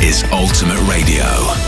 is Ultimate Radio.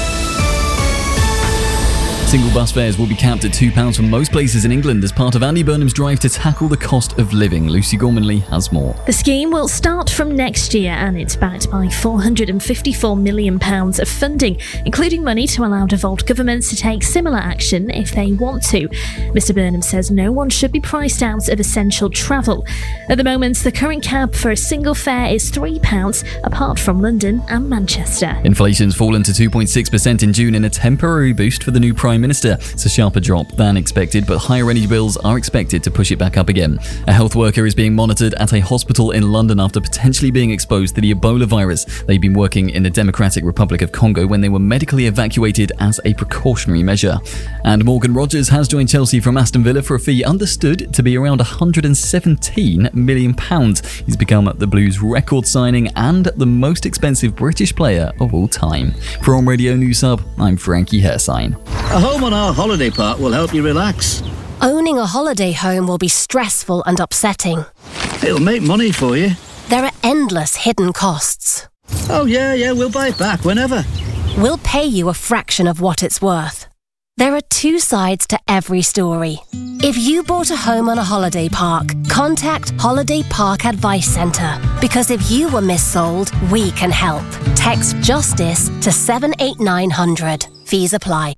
Single bus fares will be capped at £2 for most places in England as part of Andy Burnham's drive to tackle the cost of living. Lucy Gormanley has more. The scheme will start from next year and it's backed by £454 million of funding, including money to allow devolved governments to take similar action if they want to. Mr Burnham says no one should be priced out of essential travel. At the moment, the current cap for a single fare is £3, apart from London and Manchester. Inflation's fallen to 2.6% in June in a temporary boost for the new Prime Minister. It's a sharper drop than expected, but higher energy bills are expected to push it back up again. A health worker is being monitored at a hospital in London after potentially being exposed to the Ebola virus. They'd been working in the Democratic Republic of Congo when they were medically evacuated as a precautionary measure. And Morgan Rogers has joined Chelsea from Aston Villa for a fee understood to be around £117 million. He's become the Blues' record signing and the most expensive British player of all time. From Radio News Hub, I'm Frankie Hersign. A home on our holiday park will help you relax. Owning a holiday home will be stressful and upsetting. It'll make money for you. There are endless hidden costs. Oh yeah, we'll buy it back whenever. We'll pay you a fraction of what it's worth. There are two sides to every story. If you bought a home on a holiday park, contact Holiday Park Advice Centre. Because if you were missold, we can help. Text JUSTICE to 78900. Fees apply.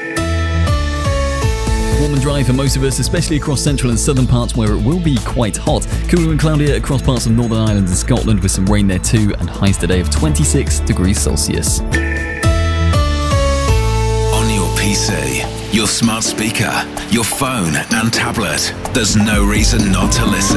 Warm and dry for most of us, especially across central and southern parts where it will be quite hot. Cooler and cloudier across parts of Northern Ireland and Scotland with some rain there too, and highs today of 26 degrees Celsius. On your PC, your smart speaker, your phone and tablet, there's no reason not to listen.